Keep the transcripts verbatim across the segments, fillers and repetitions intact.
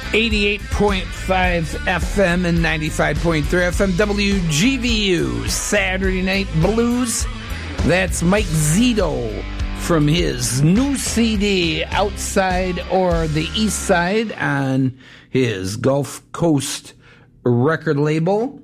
eighty-eight point five F M and ninety-five point three F M W G V U Saturday Night Blues. That's Mike Zito from his new C D Outside or the East Side on his Gulf Coast record label.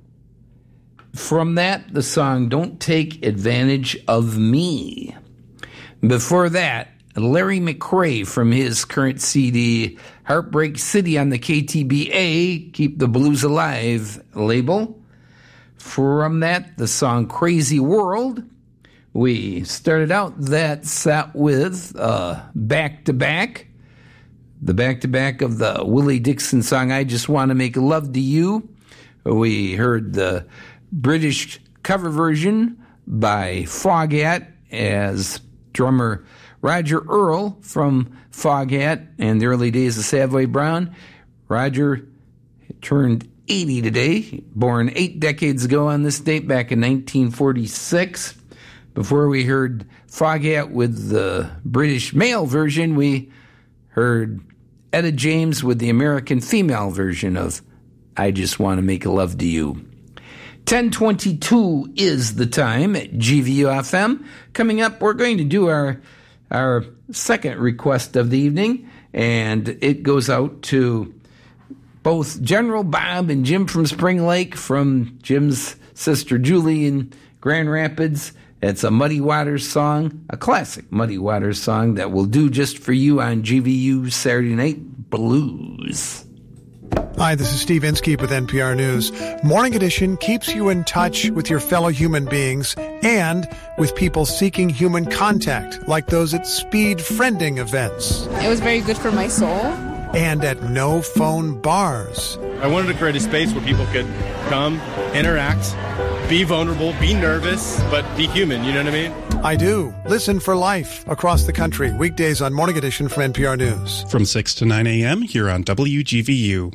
From that, the song Don't Take Advantage of Me. Before that, Larry McRae from his current C D Heartbreak City on the K T B A Keep the Blues Alive label. From that, the song Crazy World. We started out that set with uh, Back to Back, the back-to-back of the Willie Dixon song I Just Want to Make Love to You. We heard the British cover version by Foghat as drummer Roger Earl from Foghat and the early days of Savoy Brown. Roger turned eighty today, born eight decades ago on this date back in nineteen forty-six. Before we heard Foghat with the British male version, we heard Etta James with the American female version of I Just Want to Make Love to You. ten twenty-two is the time at G V U F M. Coming up, we're going to do our our second request of the evening, and it goes out to both General Bob and Jim from Spring Lake, from Jim's sister Julie in Grand Rapids. It's a Muddy Waters song, a classic Muddy Waters song that we'll do just for you on G V U Saturday Night Blues. Hi, this is Steve Inskeep with N P R News. Morning Edition keeps you in touch with your fellow human beings and with people seeking human contact, like those at speed friending events. It was very good for my soul. And at no phone bars. I wanted to create a space where people could come, interact, be vulnerable, be nervous, but be human, you know what I mean? I do. Listen for life across the country, weekdays on Morning Edition from N P R News. From six to nine a.m. here on W G V U.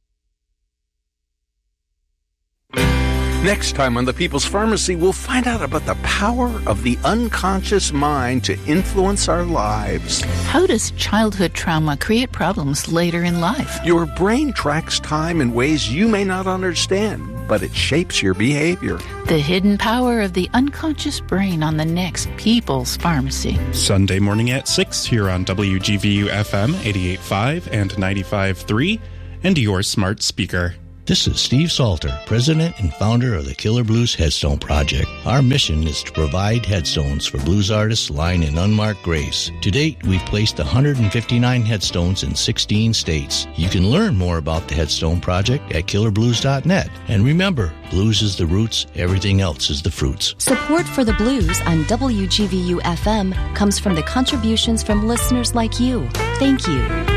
Next time on The People's Pharmacy, we'll find out about the power of the unconscious mind to influence our lives. How does childhood trauma create problems later in life? Your brain tracks time in ways you may not understand, but it shapes your behavior. The hidden power of the unconscious brain on the next People's Pharmacy. Sunday morning at six here on W G V U F M eighty-eight point five and ninety-five point three and your smart speaker. This is Steve Salter, president and founder of the Killer Blues Headstone Project. Our mission is to provide headstones for blues artists lying in unmarked graves. To date, we've placed one hundred fifty-nine headstones in sixteen states. You can learn more about the Headstone Project at killer blues dot net. And remember, blues is the roots, everything else is the fruits. Support for the blues on W G V U F M comes from the contributions from listeners like you. Thank you.